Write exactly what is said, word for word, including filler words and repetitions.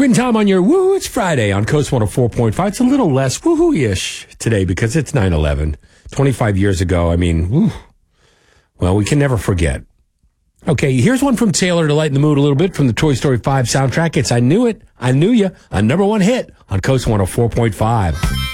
Quinn Tom on your Woo. It's Friday on Coast one oh four point five. It's a little less woohoo-ish today because it's nine eleven. twenty-five years ago, I mean, woo. Well, we can never forget. Okay, here's one from Taylor to lighten the mood a little bit from the Toy Story five soundtrack. It's I Knew It, I Knew Ya, a number one hit on Coast one oh four point five.